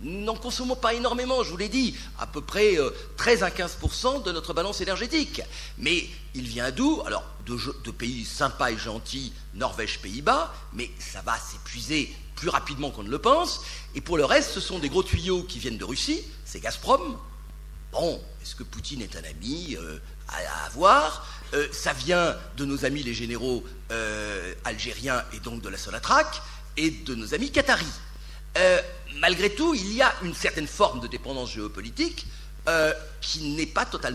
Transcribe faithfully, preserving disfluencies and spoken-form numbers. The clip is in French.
nous n'en consommons pas énormément, je vous l'ai dit, à peu près euh, treize à quinze pour cent de notre balance énergétique. Mais il vient d'où? Alors, de, de pays sympas et gentils, Norvège, Pays-Bas, mais ça va s'épuiser plus rapidement qu'on ne le pense. Et pour le reste, ce sont des gros tuyaux qui viennent de Russie, c'est Gazprom. Bon, est-ce que Poutine est un ami euh, à, à avoir? euh, Ça vient de nos amis les généraux euh, algériens et donc de la Sonatrach et de nos amis qataris. Euh, malgré tout, il y a une certaine forme de dépendance géopolitique euh, qui n'est pas totalement